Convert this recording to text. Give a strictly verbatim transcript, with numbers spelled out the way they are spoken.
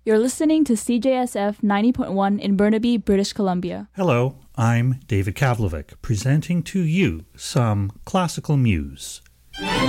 You're listening to C J S F ninety point one in Burnaby, British Columbia. Hello, I'm David Kavlovic, presenting to you some classical muse.